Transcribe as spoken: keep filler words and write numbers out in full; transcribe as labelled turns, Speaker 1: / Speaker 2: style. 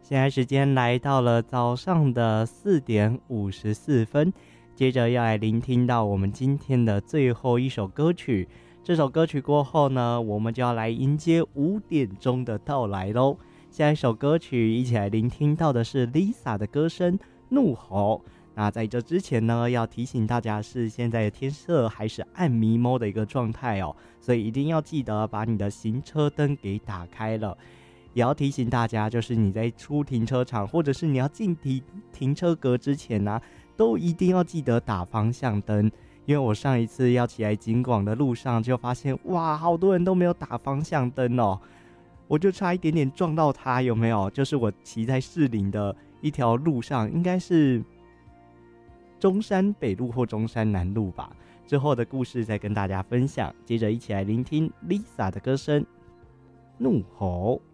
Speaker 1: 现在时间来到了早上的四点五十四分，接着要来聆听到我们今天的最后一首歌曲。这首歌曲过后呢，我们就要来迎接五点钟的到来咯。下一首歌曲一起来聆听到的是 Lisa 的歌声《怒吼》。那在这之前呢，要提醒大家是现在的天色还是暗迷蒙的一个状态哦，所以一定要记得把你的行车灯给打开了。也要提醒大家，就是你在出停车场或者是你要进停停车格之前呢、啊，都一定要记得打方向灯。因为我上一次要起来景广的路上就发现，哇，好多人都没有打方向灯哦，我就差一点点撞到他，有没有？就是我骑在士林的一条路上，应该是中山北路或中山南路吧。之后的故事再跟大家分享。接着一起来聆听 Lisa 的歌声《怒吼》。